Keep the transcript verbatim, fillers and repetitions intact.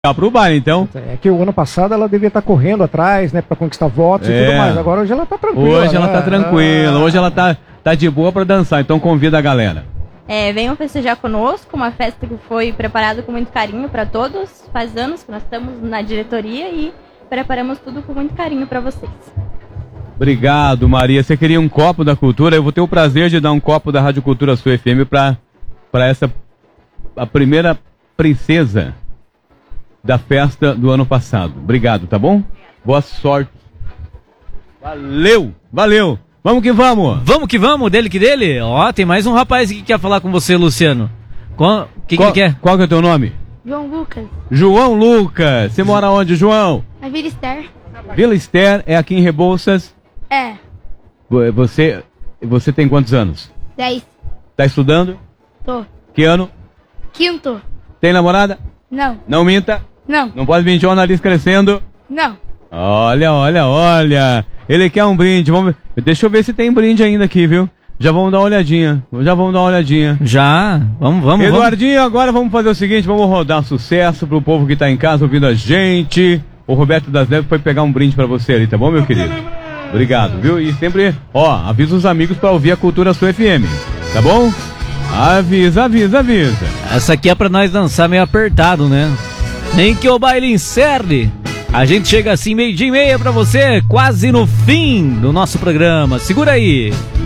pro baile, então. É que o ano passado ela devia estar correndo atrás, né, pra conquistar votos É. e tudo mais. Agora hoje ela tá tranquila. Hoje ela né? tá tranquila, hoje ela tá, tá de boa pra dançar, então convida a galera. É, venham festejar conosco, uma festa que foi preparada com muito carinho para todos. Faz anos que nós estamos na diretoria e preparamos tudo com muito carinho para vocês. Obrigado, Maria. Você queria um copo da cultura? Eu vou ter o prazer de dar um copo da Rádio Cultura Sul F M pra, pra essa, a primeira princesa da festa do ano passado. Obrigado, tá bom? Boa sorte. Valeu, valeu. Vamos que vamos. Vamos que vamos, dele que dele. Ó, tem mais um rapaz que quer falar com você, Luciano. O que, que ele quer? Qual que é o teu nome? João Lucas. João Lucas. Você mora onde, João? A Vila Esther. Vila Esther é aqui em Rebouças. É. Você, você tem quantos anos? dez. Tá estudando? Tô. Que ano? Quinto. Tem namorada? Não. Não minta? Não. Não pode mentir, o nariz crescendo? Não. Olha, olha, olha. Ele quer um brinde. Vamos ver. Deixa eu ver se tem brinde ainda aqui, viu? Já vamos dar uma olhadinha. Já vamos dar uma olhadinha. Já. Vamos, vamos, Eduardinho, vamos. agora vamos fazer o seguinte. Vamos rodar sucesso pro povo que tá em casa ouvindo a gente. O Roberto das Neves foi pegar um brinde pra você ali, tá bom, meu querido? Obrigado, viu? E sempre, ó, avisa os amigos pra ouvir a Cultura Sul F M. Tá bom? Avisa, avisa, avisa. Essa aqui é pra nós dançar meio apertado, né? Nem que o baile encerre. A gente chega assim meio dia e meia pra você, quase no fim do nosso programa. Segura aí.